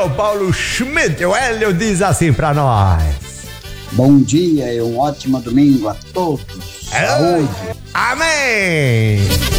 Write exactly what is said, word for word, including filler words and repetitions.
o Paulo Schmidt. O Hélio diz assim pra nós. Bom dia e um ótimo domingo a todos. Saúde. Amém.